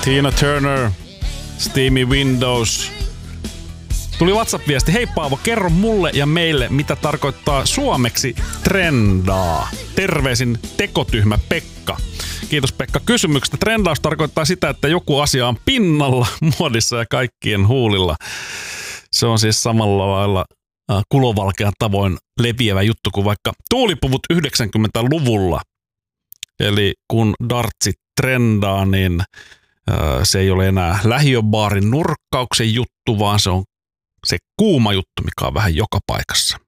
Tina Turner, Steamy Windows. Tuli WhatsApp-viesti. Hei Paavo, kerro mulle ja meille, mitä tarkoittaa suomeksi trendaa. Terveisin tekotyhmä Pekka. Kiitos Pekka kysymyksestä. Trendaus tarkoittaa sitä, että joku asia on pinnalla, muodissa ja kaikkien huulilla. Se on siis samalla lailla kulovalkean tavoin leviävä juttu kuin vaikka tuulipuvut 90-luvulla. Eli kun dartsit trendaa, niin se ei ole enää lähiöbaarin nurkkauksen juttu, vaan se on se kuuma juttu, mikä on vähän joka paikassa.